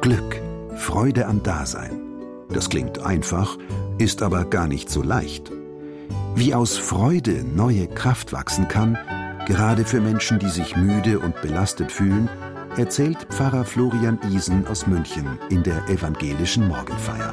Glück, Freude am Dasein. Das klingt einfach, ist aber gar nicht so leicht. Wie aus Freude neue Kraft wachsen kann, gerade für Menschen, die sich müde und belastet fühlen, erzählt Pfarrer Florian Isen aus München in der evangelischen Morgenfeier.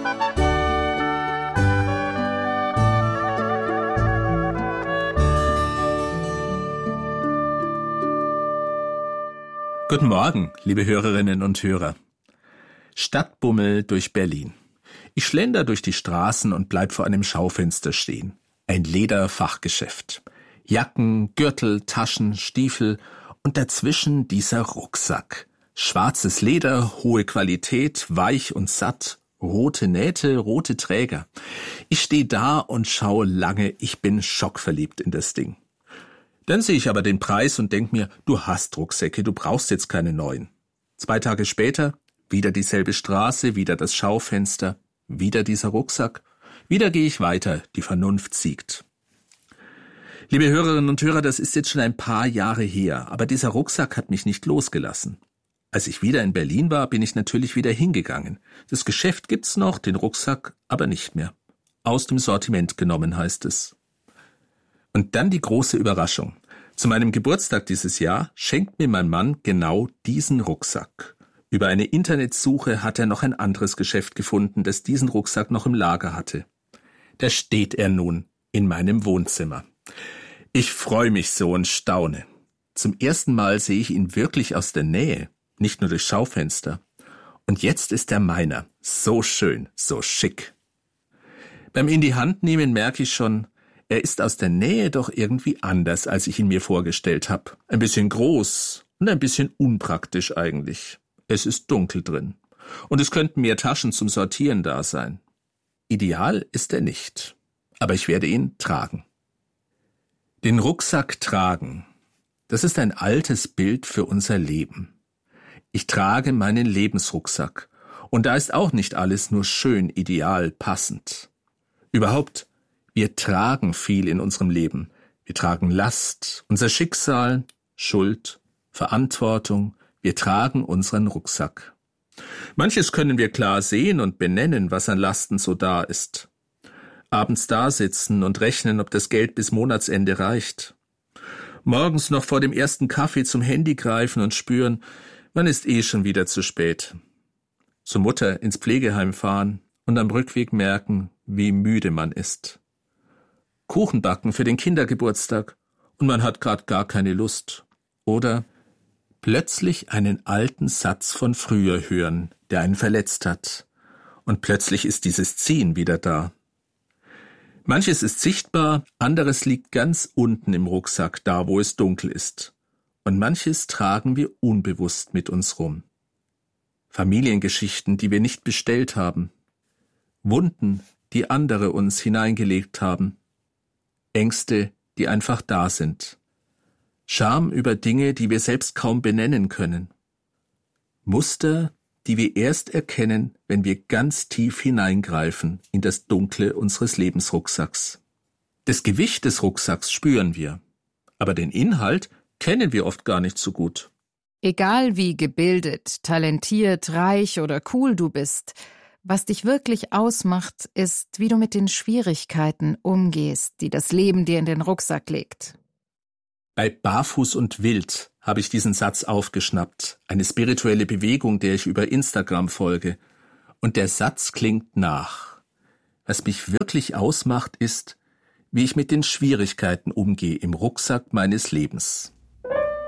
Guten Morgen, liebe Hörerinnen und Hörer. Stadtbummel durch Berlin. Ich schlender durch die Straßen und bleib vor einem Schaufenster stehen. Ein Lederfachgeschäft. Jacken, Gürtel, Taschen, Stiefel und dazwischen dieser Rucksack. Schwarzes Leder, hohe Qualität, weich und satt, rote Nähte, rote Träger. Ich stehe da und schaue lange, ich bin schockverliebt in das Ding. Dann sehe ich aber den Preis und denk mir, du hast Rucksäcke, du brauchst jetzt keine neuen. 2 Tage später, wieder dieselbe Straße, wieder das Schaufenster, wieder dieser Rucksack. Wieder gehe ich weiter, die Vernunft siegt. Liebe Hörerinnen und Hörer, das ist jetzt schon ein paar Jahre her, aber dieser Rucksack hat mich nicht losgelassen. Als ich wieder in Berlin war, bin ich natürlich wieder hingegangen. Das Geschäft gibt's noch, den Rucksack aber nicht mehr. Aus dem Sortiment genommen, heißt es. Und dann die große Überraschung. Zu meinem Geburtstag dieses Jahr schenkt mir mein Mann genau diesen Rucksack. Über eine Internetsuche hat er noch ein anderes Geschäft gefunden, das diesen Rucksack noch im Lager hatte. Da steht er nun in meinem Wohnzimmer. Ich freue mich so und staune. Zum ersten Mal sehe ich ihn wirklich aus der Nähe, nicht nur durchs Schaufenster. Und jetzt ist er meiner. So schön, so schick. Beim in die Hand nehmen merke ich schon, er ist aus der Nähe doch irgendwie anders, als ich ihn mir vorgestellt habe. Ein bisschen groß und ein bisschen unpraktisch eigentlich. Es ist dunkel drin. Und es könnten mehr Taschen zum Sortieren da sein. Ideal ist er nicht. Aber ich werde ihn tragen. Den Rucksack tragen. Das ist ein altes Bild für unser Leben. Ich trage meinen Lebensrucksack. Und da ist auch nicht alles nur schön, ideal, passend. Überhaupt, wir tragen viel in unserem Leben. Wir tragen Last, unser Schicksal, Schuld, Verantwortung. Wir tragen unseren Rucksack. Manches können wir klar sehen und benennen, was an Lasten so da ist. Abends dasitzen und rechnen, ob das Geld bis Monatsende reicht. Morgens noch vor dem ersten Kaffee zum Handy greifen und spüren, man ist schon wieder zu spät. Zur Mutter ins Pflegeheim fahren und am Rückweg merken, wie müde man ist. Kuchen backen für den Kindergeburtstag und man hat gerade gar keine Lust. Oder plötzlich einen alten Satz von früher hören, der einen verletzt hat. Und plötzlich ist dieses Ziehen wieder da. Manches ist sichtbar, anderes liegt ganz unten im Rucksack, da wo es dunkel ist. Und manches tragen wir unbewusst mit uns rum. Familiengeschichten, die wir nicht bestellt haben. Wunden, die andere uns hineingelegt haben. Ängste, die einfach da sind. Scham über Dinge, die wir selbst kaum benennen können. Muster, die wir erst erkennen, wenn wir ganz tief hineingreifen in das Dunkle unseres Lebensrucksacks. Das Gewicht des Rucksacks spüren wir, aber den Inhalt kennen wir oft gar nicht so gut. Egal wie gebildet, talentiert, reich oder cool du bist, was dich wirklich ausmacht, ist, wie du mit den Schwierigkeiten umgehst, die das Leben dir in den Rucksack legt. Bei Barfuß und Wild habe ich diesen Satz aufgeschnappt, eine spirituelle Bewegung, der ich über Instagram folge. Und der Satz klingt nach. Was mich wirklich ausmacht, ist, wie ich mit den Schwierigkeiten umgehe im Rucksack meines Lebens.